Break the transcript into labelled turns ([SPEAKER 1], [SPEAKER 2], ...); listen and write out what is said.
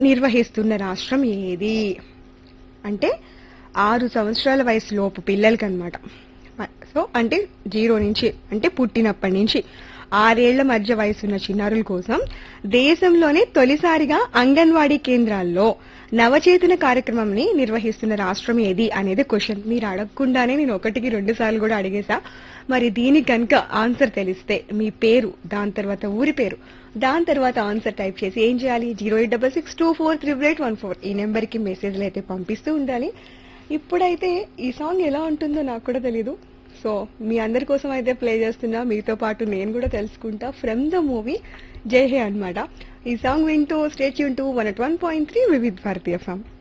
[SPEAKER 1] నిర్వహిస్తున్న రాష్ట్రం ఏది అంటే 6 సంవత్సరాల వయసులోపు పిల్లలకన్నమాట. సో అంటే 0 నుంచి అంటే పుట్టినప్పటి నుంచి 6 ఏళ్ల మధ్య వయసున్న చిన్నారుల కోసం దేశంలోనే తొలిసారిగా అంగన్వాడీ కేంద్రాల్లో నవచేతన కార్యక్రమంని నిర్వహిస్తున్న రాష్ట్రం ఏది అనేది క్వశ్చన్. మీరు అడగకుండానే నేను 1కి 2 సార్లు కూడా అడిగేశా. మరి దీనికి కనుక ఆన్సర్ తెలిస్తే మీ పేరు, దాని తర్వాత ఊరి పేరు, దాని తర్వాత ఆన్సర్ టైప్ చేసి ఏం చేయాలి, 08662438814 ఈ నెంబర్కి మెసేజ్లు అయితే పంపిస్తూ ఉండాలి. ఇప్పుడైతే ఈ సాంగ్ ఎలా ఉంటుందో నాకు కూడా తెలీదు. సో మీ అందరి కోసం అయితే ప్లే చేస్తున్నా, మీతో పాటు నేను కూడా తెలుసుకుంటా. ఫ్రమ్ ద మూవీ జై హే అన్నమాట. ఈ సాంగ్ వింటూ stay tune to 101.3 Vividh Bharatiya FM.